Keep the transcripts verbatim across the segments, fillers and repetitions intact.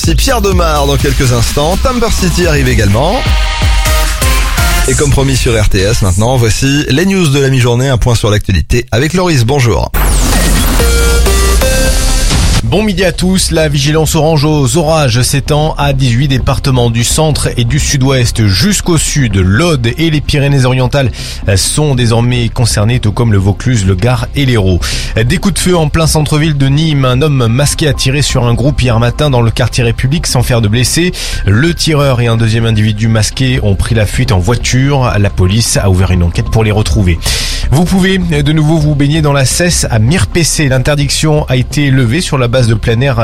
C'est Pierre Demar dans quelques instants. Timber City arrive également. Et comme promis sur R T S maintenant, voici les news de la mi-journée, un point sur l'actualité avec Loris. Bonjour. Bon midi à tous, la vigilance orange aux orages s'étend à dix-huit départements du centre et du sud-ouest jusqu'au sud. L'Aude et les Pyrénées-Orientales sont désormais concernés, tout comme le Vaucluse, le Gard et l'Hérault. Des coups de feu en plein centre-ville de Nîmes. Un homme masqué a tiré sur un groupe hier matin dans le quartier République sans faire de blessés. Le tireur et un deuxième individu masqué ont pris la fuite en voiture. La police a ouvert une enquête pour les retrouver. Vous pouvez de nouveau vous baigner dans la Cesse à Mirpessé. L'interdiction a été levée sur la base de plein air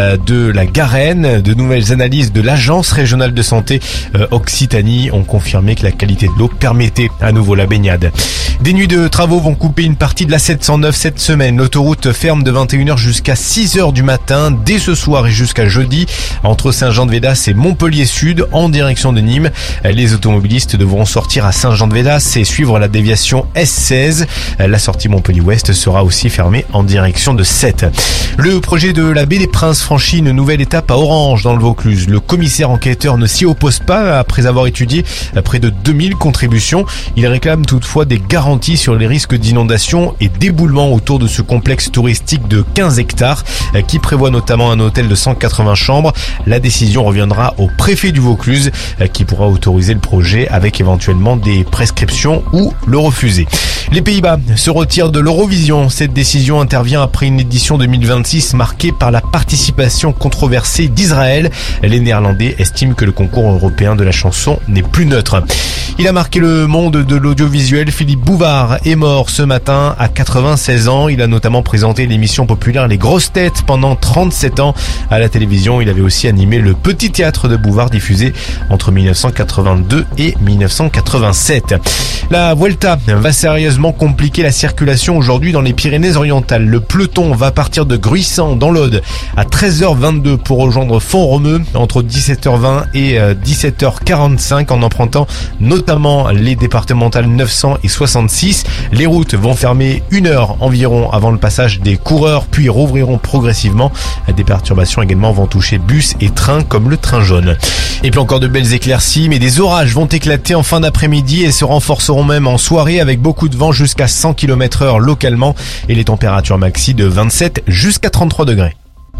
de la Garenne. De nouvelles analyses de l'Agence régionale de santé Occitanie ont confirmé que la qualité de l'eau permettait à nouveau la baignade. Des nuits de travaux vont couper une partie de la sept cent neuf cette semaine. L'autoroute ferme de vingt et une heures jusqu'à six heures du matin, dès ce soir et jusqu'à jeudi, entre Saint-Jean-de-Védas et Montpellier-Sud, en direction de Nîmes. Les automobilistes devront sortir à Saint-Jean-de-Védas et suivre la déviation S seize. La sortie Montpellier-Ouest sera aussi fermée en direction de Sète. Le projet de la Baie des Princes franchit une nouvelle étape à Orange, dans le Vaucluse. Le commissaire enquêteur ne s'y oppose pas après avoir étudié près de deux mille contributions. Il réclame toutefois des garanties sur les risques d'inondation et d'éboulement autour de ce complexe touristique de quinze hectares qui prévoit notamment un hôtel de cent quatre-vingts chambres. La décision reviendra au préfet du Vaucluse qui pourra autoriser le projet avec éventuellement des prescriptions ou le refuser. Les Pays-Bas se retirent de l'Eurovision. Cette décision intervient après une édition deux mille vingt-six marquée par la participation controversée d'Israël. Les Néerlandais estiment que le concours européen de la chanson n'est plus neutre. Il a marqué le monde de l'audiovisuel. Philippe Bouvard est mort ce matin à quatre-vingt-seize ans. Il a notamment présenté l'émission populaire Les Grosses Têtes pendant trente-sept ans. À la télévision, il avait aussi animé le Petit Théâtre de Bouvard diffusé entre mille neuf cent quatre-vingt-deux et mille neuf cent quatre-vingt-sept. La Vuelta va sérieusement compliquer la circulation aujourd'hui dans les Pyrénées-Orientales. Le peloton va partir de Gruissant dans l'Aude à treize heures vingt-deux pour rejoindre Font-Romeu entre dix-sept heures vingt et dix-sept heures quarante-cinq en empruntant notamment les départementales neuf cents et soixante-six. Les routes vont fermer une heure environ avant le passage des coureurs puis rouvriront progressivement. Des perturbations également vont toucher bus et trains comme le train jaune. Et puis encore de belles éclaircies, mais des orages vont éclater en fin d'après-midi et se renforceront même en soirée avec beaucoup de vent jusqu'à cent kilomètres heure localement et les températures maxi de vingt-sept jusqu'à trente-trois degrés.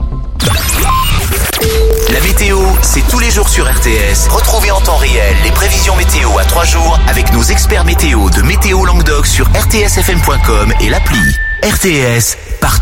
La météo, c'est tous les jours sur R T S. Retrouvez en temps réel les prévisions météo à trois jours avec nos experts météo de Météo Languedoc sur R T S F M point com et l'appli. R T S, partout.